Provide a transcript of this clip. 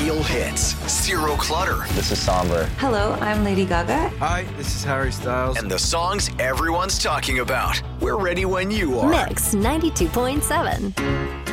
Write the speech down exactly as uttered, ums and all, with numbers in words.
Real hits, zero clutter, This is Somber. Hello, I'm Lady Gaga. Hi, this is Harry Styles. and the songs everyone's talking about. We're ready when you are. Mix ninety-two point seven.